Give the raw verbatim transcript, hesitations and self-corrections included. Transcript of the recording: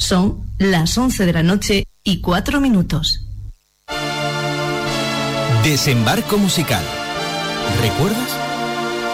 Son las once de la noche y cuatro minutos. Desembarco musical. ¿Recuerdas?